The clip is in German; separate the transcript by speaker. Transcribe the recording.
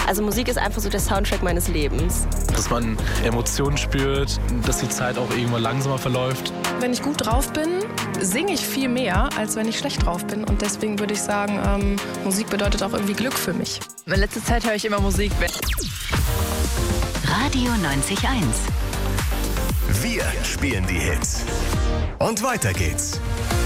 Speaker 1: Also Musik ist einfach so der Soundtrack meines Lebens.
Speaker 2: Dass man Emotionen spürt, dass die Zeit auch irgendwann langsamer verläuft.
Speaker 3: Wenn ich gut drauf bin, singe ich viel mehr, als wenn ich schlecht drauf bin. Und deswegen würde ich sagen, Musik bedeutet auch irgendwie Glück für mich.
Speaker 4: In letzter Zeit höre ich immer Musik.
Speaker 5: Radio 90.1.
Speaker 6: Wir spielen die Hits. Und weiter geht's.